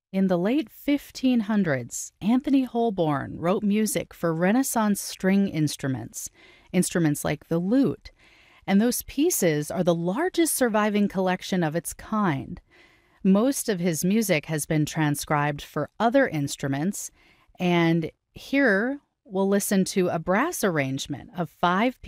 In the late 1500s, Anthony Holborn wrote music for Renaissance string instruments, instruments like the lute, and those pieces are the largest surviving collection of its kind. Most of his music has been transcribed for other instruments, and here we'll listen to a brass arrangement of five